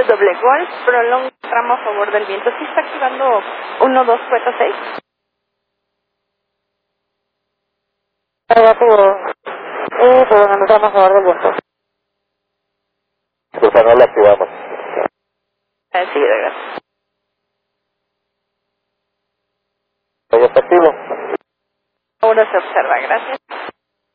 doble golf, prolonga tramo a favor del viento. ¿Sí está activando 1-2 puerta 6? Negativo. Y prolongando tramo a favor del viento. Disculpa, no la activamos. Sí, de gracias. ¿Todo está activo? Ahora se observa, gracias.